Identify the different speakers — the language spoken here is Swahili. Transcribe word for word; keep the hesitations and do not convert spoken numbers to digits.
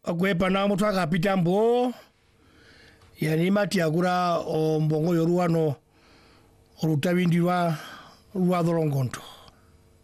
Speaker 1: akwepa na mutu akapita mbo yani mati agura o mbongo yoruano olutawindi lwa lwa Dolongonto.